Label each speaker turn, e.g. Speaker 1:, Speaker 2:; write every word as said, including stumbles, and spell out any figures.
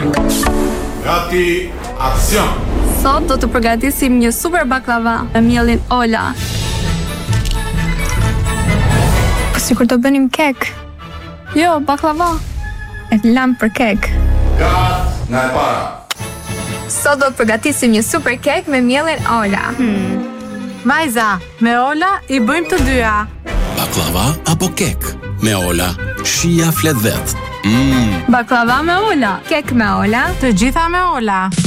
Speaker 1: Gati, aksion!
Speaker 2: Sot do të përgatisim një super baklava me mielin Ola. Po sikur do bënim kek. Jo, baklava. E lam për kek.
Speaker 1: Gat nga e para.
Speaker 2: Sot do të përgatisim një super kek me mielin Ola.
Speaker 3: Hmm. Vajza, me Ola i bëjmë të dyja.
Speaker 4: Baklava apo kek? Me Ola, shija flet vet. Mm.
Speaker 2: Baklava me Ola, kek me Ola,
Speaker 3: të gjitha me Ola.